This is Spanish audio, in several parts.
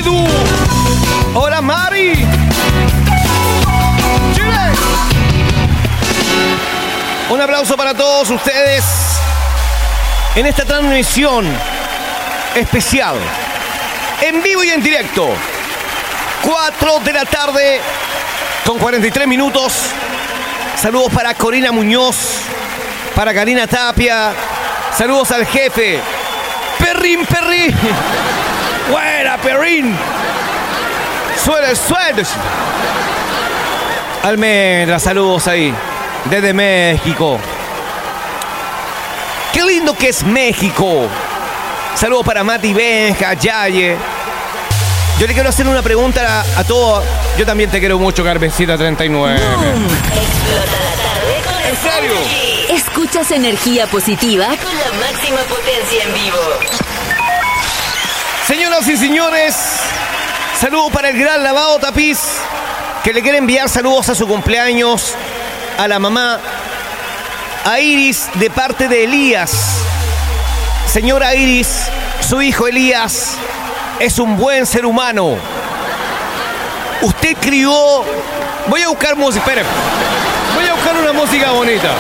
Edu. Hola, Mari. Chile. Un aplauso para todos ustedes en esta transmisión especial, en vivo y en directo. 4 de la tarde con 43 minutos. Saludos para Corina Muñoz, para Karina Tapia. Saludos al jefe. Perrín. Buena, Perrín. Suele. Almendra, saludos ahí. Desde México. Qué lindo que es México. Saludos para Mati Benja, Yaye. Yo le quiero hacer una pregunta a todos. Yo también te quiero mucho, Carmencita 39. Explota la tarde con ¿En serio? Escuchas energía positiva con la máxima potencia en vivo. Señoras y señores, saludos para el gran Lavado Tapiz, que le quiere enviar saludos a su cumpleaños, a la mamá, a Iris, de parte de Elías. Señora Iris, su hijo Elías es un buen ser humano. Usted crió... Voy a buscar música, espere. Voy a buscar una música bonita.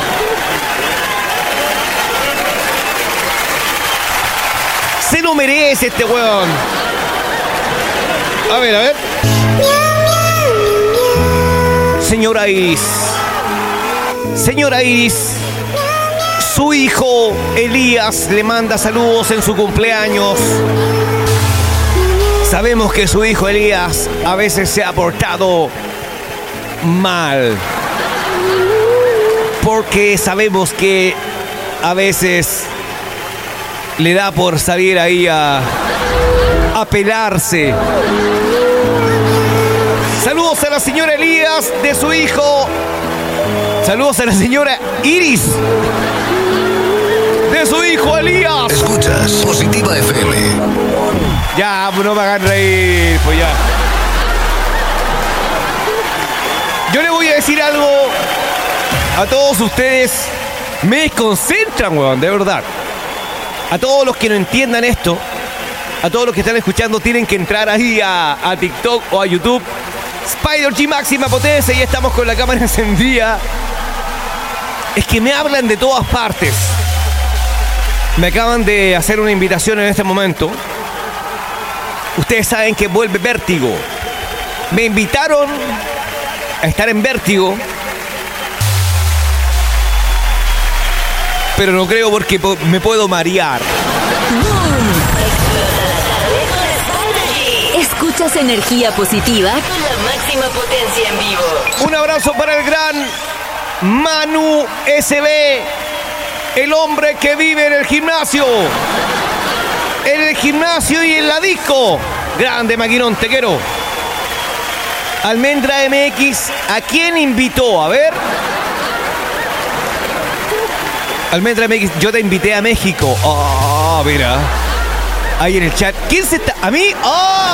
Se lo merece este weón. A ver. Señora Iris, su hijo Elías le manda saludos en su cumpleaños. Sabemos que su hijo Elías a veces se ha portado mal, porque sabemos que a veces le da por salir ahí a pelarse. Saludos a la señora Elías de su hijo. Saludos a la señora Iris de su hijo Elías. Escuchas Positiva FM. Ya, no me hagan reír, pues ya. Yo le voy a decir algo a todos ustedes. Me desconcentran, weón, de verdad. A todos los que no entiendan esto, a todos los que están escuchando, tienen que entrar ahí a TikTok o a YouTube. Spider G máxima potencia, y estamos con la cámara encendida. Es que me hablan de todas partes. Me acaban de hacer una invitación en este momento. Ustedes saben que vuelve Vértigo. Me invitaron a estar en Vértigo, pero no creo porque me puedo marear. Escuchas energía positiva con la máxima potencia en vivo. Un abrazo para el gran Manu SB, el hombre que vive en el gimnasio. En el gimnasio y en la disco. Grande maquinón, te quiero. Almendra MX, ¿a quién invitó? A ver. Almendra MX, yo te invité a México. Oh, mira. Ahí en el chat. ¿Quién se está? ¿A mí? ¡Oh!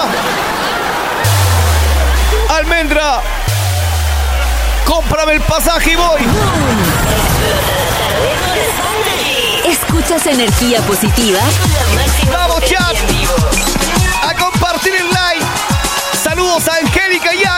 Almendra, cómprame el pasaje y voy. Escuchas energía positiva con la máxima ¡Vamos, potencia chat! en vivo. A compartir el like. Saludos a Angélica y a